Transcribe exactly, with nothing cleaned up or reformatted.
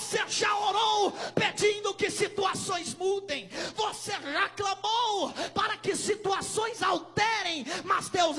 Você já orou pedindo que situações mudem. Você já clamou para que situações alterem. Mas Deus